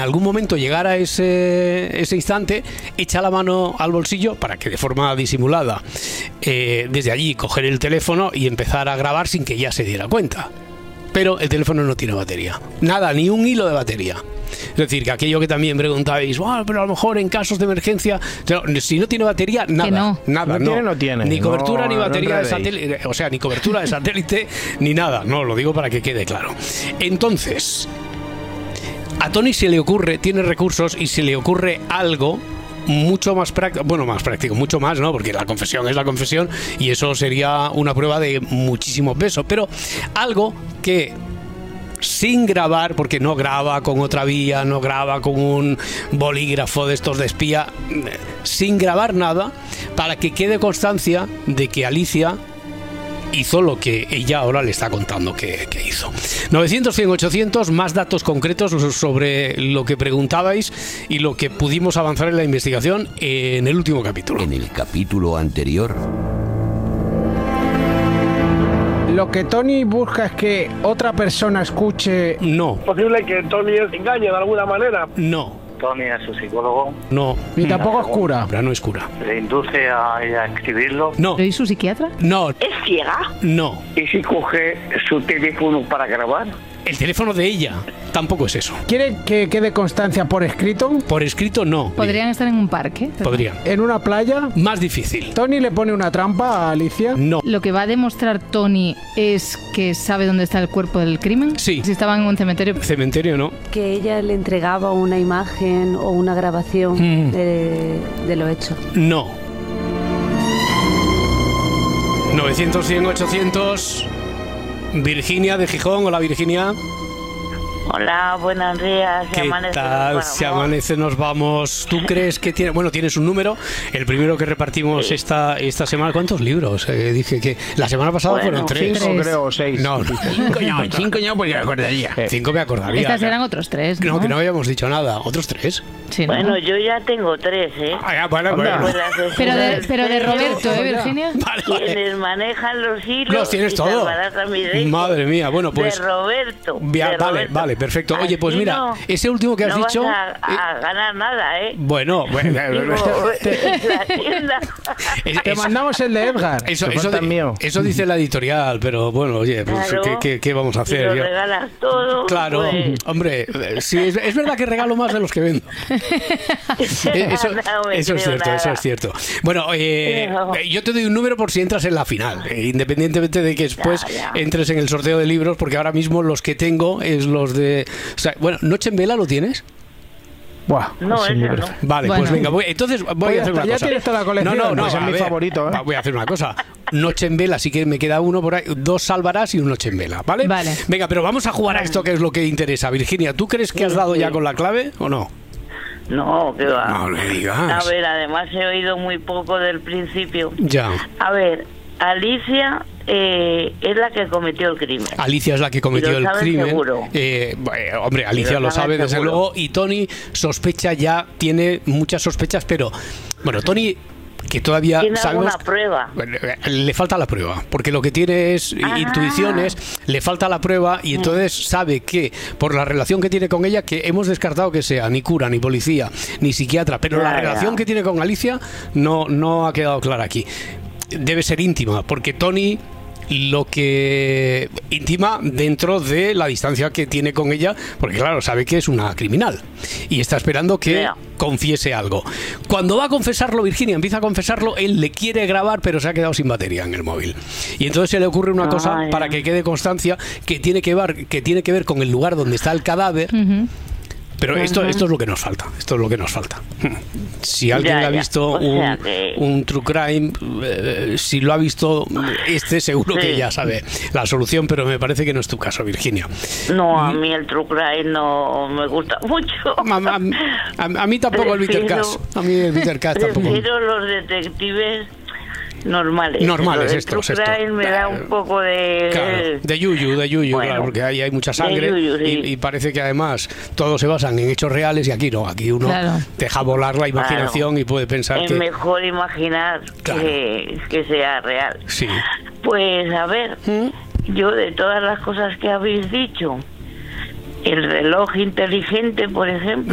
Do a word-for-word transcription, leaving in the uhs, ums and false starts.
algún momento llegara ese, ese instante, echa la mano al bolsillo para que de forma disimulada, eh, desde allí coger el teléfono y empezar a grabar sin que ella se diera cuenta. Pero el teléfono no tiene batería. Nada, ni un hilo de batería. Es decir, que aquello que también preguntabais, oh, pero a lo mejor en casos de emergencia, si no tiene batería, nada, no. nada, no, no. Tiene, no tiene. Ni cobertura, no, ni batería no de satélite, o sea, ni cobertura de satélite, ni nada. No, lo digo para que quede claro. Entonces, a Tony se le ocurre, tiene recursos y se le ocurre algo mucho más práctico, bueno, más práctico, mucho más, ¿no? Porque la confesión es la confesión y eso sería una prueba de muchísimo peso, pero algo que sin grabar, porque no graba con otra vía, no graba con un bolígrafo de estos de espía, sin grabar nada, para que quede constancia de que Alicia hizo lo que ella ahora le está contando que, que hizo. novecientos, cien, ochocientos, más datos concretos sobre lo que preguntabais y lo que pudimos avanzar en la investigación en el último capítulo. En el capítulo anterior... Lo que Tony busca es que otra persona escuche... No. ¿Es posible que Tony engañe de alguna manera? No. Tony es su psicólogo. No. Ni tampoco es cura. No es cura. Le induce a ella a escribirlo. No. ¿Pero y su psiquiatra? No. ¿Es ciega? No. ¿Y si coge su teléfono para grabar? El teléfono de ella tampoco es eso. ¿Quiere que quede constancia por escrito? Por escrito, no. ¿Podrían estar en un parque? Podrían. ¿En una playa? Más difícil. ¿Tony le pone una trampa a Alicia? No. ¿Lo que va a demostrar Tony es que sabe dónde está el cuerpo del crimen? Sí. Si estaba en un cementerio. Cementerio, no. Que ella le entregaba una imagen o una grabación Mm. de, de lo hecho. No. novecientos, cien, ochocientos. Virginia de Gijón. Hola, Virginia. Hola, buenos días. ¿Qué tal? Si amanece nos vamos. ¿Tú crees que tiene...? Bueno, tienes un número. El primero que repartimos sí. esta esta semana. ¿Cuántos libros? Eh, dije que la semana pasada bueno, fueron tres. Cinco, creo, o seis. No, no. Cinco no, cinco no, porque me acordaría. Eh, cinco me acordaría. Estas eran otros tres, ¿no? No, que no habíamos dicho nada. ¿Otros tres? Sí, ¿no? Bueno, yo ya tengo tres, ¿eh? Ah, ya, bueno, bueno. Pues pero, de, pero de Roberto, ¿eh, Virginia? Vale, vale. Quienes manejan los hilos. Los tienes todo. Madre mía, bueno, pues... De Roberto. Via, de vale, Roberto. vale, perfecto. Oye, pues Así mira, no, ese último que has no dicho... Vas a, a ganar nada, ¿eh? Bueno, bueno... Digo, la tienda. Es, Te es, mandamos el de Edgar. Eso, eso, de, mío. eso dice la editorial, pero bueno, oye, pues, claro, ¿qué, qué, ¿qué vamos a hacer? Si lo regalas todo... Claro, pues... hombre, sí, es, es verdad que regalo más de los que vendo. Eso, no eso es cierto, nada. eso es cierto. Bueno, eh, no. yo te doy un número por si entras en la final, eh, independientemente de que después ya, ya. entres en el sorteo de libros, porque ahora mismo los que tengo es los de... O sea, bueno, ¿Noche en Vela lo tienes? Buah, no, ese no. Vale, bueno. pues venga, voy, entonces voy pues a hacer está, una ya cosa. tienes toda la colección, no, no, no, pues es mi ver, favorito, ¿eh? Voy a hacer una cosa. Noche en Vela, así que me queda uno por ahí, dos Salvarás y un Noche en Vela, ¿vale? Vale. Venga, pero vamos a jugar a esto que es lo que interesa. Virginia, ¿tú crees que has dado ya con la clave o no? No, que va. No le digas. A ver, además he oído muy poco del principio. Ya. A ver, Alicia eh, es la que cometió el crimen. Alicia es la que cometió y lo el sabe crimen. Seguro. Eh, bueno, hombre, Alicia lo, lo sabe desde seguro. luego y Tony sospecha ya, tiene muchas sospechas, pero bueno, Tony que todavía ¿Tiene sabemos alguna prueba? Le falta la prueba, porque lo que tiene es ah. intuiciones, le falta la prueba y entonces sabe que por la relación que tiene con ella, que hemos descartado que sea ni cura, ni policía, ni psiquiatra, pero claro. la relación que tiene con Alicia no, no ha quedado clara aquí. Debe ser íntima, porque Tony lo que intima dentro de la distancia que tiene con ella, porque claro, sabe que es una criminal y está esperando que yeah. confiese algo. Cuando va a confesarlo, Virginia empieza a confesarlo, él le quiere grabar, pero se ha quedado sin batería en el móvil. Y entonces se le ocurre una ah, cosa yeah. para que quede constancia que tiene que ver, que tiene que ver con el lugar donde está el cadáver. Uh-huh. Pero esto, esto es lo que nos falta. Esto es lo que nos falta. Si alguien ya, ha visto ya. O un, sea que... un True Crime, eh, si lo ha visto este, seguro sí. que ya sabe la solución, pero me parece que no es tu caso, Virginia. No, a mí el True Crime no me gusta mucho. A, a, a, a mí tampoco el Bitter Cash. A mí el Bitter Cash tampoco. Prefiero los detectives normales. Normales estos. El True Crime me da un poco de... Claro, de yuyu, de yuyu, bueno, claro, porque ahí hay mucha sangre yuyu, sí. y, y parece que además todos se basan en hechos reales y aquí no, aquí uno claro. deja volar la imaginación claro. y puede pensar es que... Es mejor imaginar claro. que, que sea real. Sí. Pues a ver, ¿Mm? yo de todas las cosas que habéis dicho, el reloj inteligente, por ejemplo,